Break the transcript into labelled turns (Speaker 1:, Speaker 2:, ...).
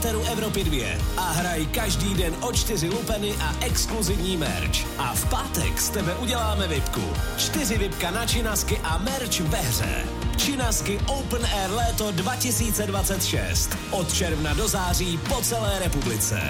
Speaker 1: Evropy 2 a hraj každý den o 4 lupeny a exkluzivní merch. A v pátek z tebe uděláme vipku. 4 vipka na činasky a merch ve hře. Činasky Open Air léto 2026. Od června do září po celé republice.